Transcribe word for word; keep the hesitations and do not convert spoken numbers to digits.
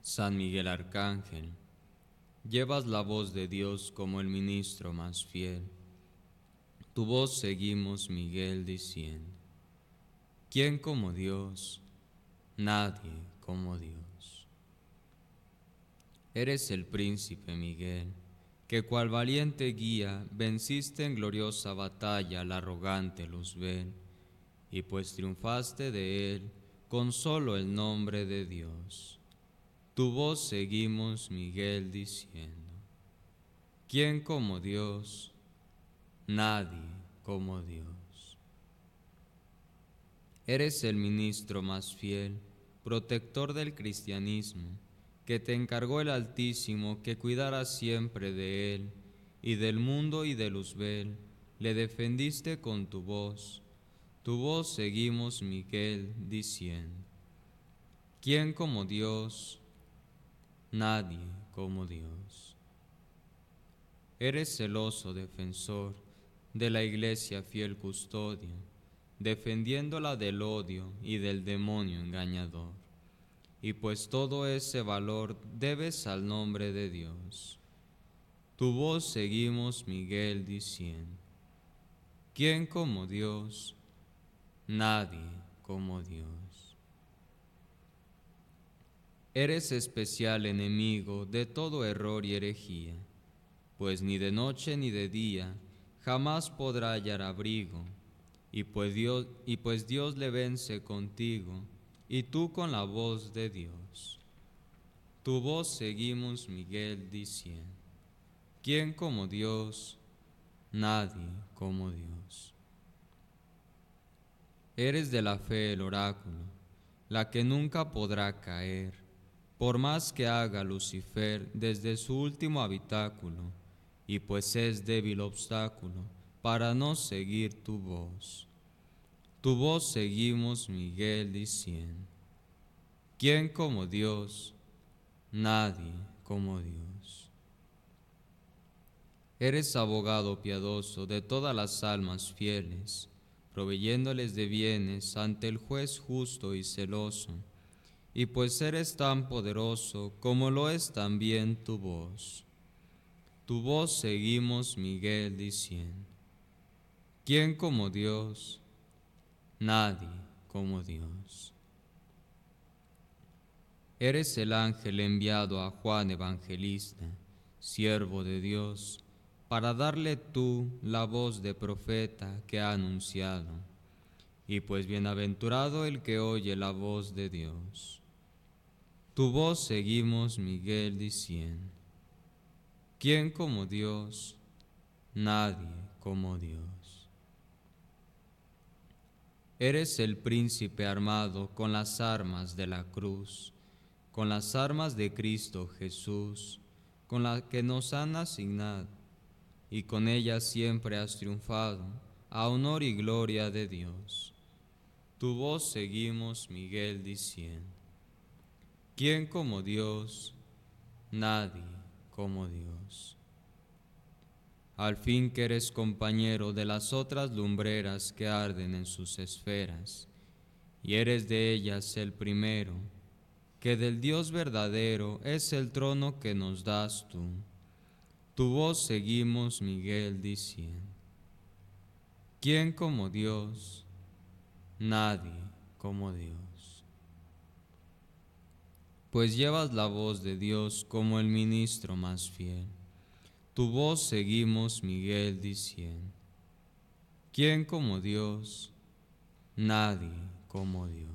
San Miguel Arcángel, llevas la voz de Dios como el ministro más fiel. Tu voz seguimos, Miguel, diciendo: ¿quién como Dios? Nadie como Dios. Eres el príncipe, Miguel, que cual valiente guía venciste en gloriosa batalla al arrogante Luzbel, y pues triunfaste de él con solo el nombre de Dios. Tu voz seguimos, Miguel, diciendo: ¿quién como Dios? Nadie como Dios. Eres el ministro más fiel, protector del cristianismo, que te encargó el Altísimo que cuidara siempre de él, y del mundo y de Luzbel, le defendiste con tu voz. Tu voz seguimos, Miguel, diciendo: ¿quién como Dios? Nadie como Dios. Eres celoso defensor de la Iglesia, fiel custodio, defendiéndola del odio y del demonio engañador. Y pues todo ese valor debes al nombre de Dios. Tu voz seguimos, Miguel, diciendo: ¿quién como Dios? Nadie como Dios. Eres especial enemigo de todo error y herejía, pues ni de noche ni de día jamás podrá hallar abrigo, y pues Dios, y pues Dios le vence contigo, y tú con la voz de Dios. Tu voz seguimos, Miguel, diciendo: ¿quién como Dios? Nadie como Dios. Eres de la fe el oráculo, la que nunca podrá caer, por más que haga Lucifer desde su último habitáculo, y pues es débil obstáculo para no seguir tu voz. Tu voz seguimos, Miguel, diciendo: ¿quién como Dios? Nadie como Dios. Eres abogado piadoso de todas las almas fieles, proveyéndoles de bienes ante el juez justo y celoso, y pues eres tan poderoso como lo es también tu voz. Tu voz seguimos, Miguel, diciendo: ¿quién como Dios? Nadie como Dios. Eres el ángel enviado a Juan Evangelista, siervo de Dios, para darle tú la voz de profeta que ha anunciado. Y pues bienaventurado el que oye la voz de Dios. Tu voz seguimos, Miguel, diciendo: ¿quién como Dios? Nadie como Dios. Eres el príncipe armado con las armas de la cruz, con las armas de Cristo Jesús, con las que nos han asignado, y con ellas siempre has triunfado, a honor y gloria de Dios. Tu voz seguimos, Miguel, diciendo: ¿quién como Dios? Nadie como Dios. Al fin que eres compañero de las otras lumbreras que arden en sus esferas, y eres de ellas el primero, que del Dios verdadero es el trono que nos das tú. Tu voz seguimos, Miguel, diciendo: ¿quién como Dios? Nadie como Dios. Pues llevas la voz de Dios como el ministro más fiel. Tu voz seguimos, Miguel, diciendo: ¿quién como Dios? Nadie como Dios.